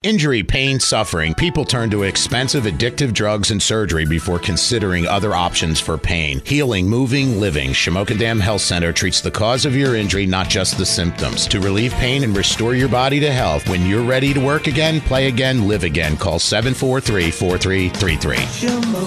Injury, pain, suffering. People turn to expensive, addictive drugs and surgery before considering other options for pain. Healing, moving, living. Shamokin Dam Health Center treats the cause of your injury, not just the symptoms. To relieve pain and restore your body to health. When you're ready to work again, play again, live again, call 743-4333.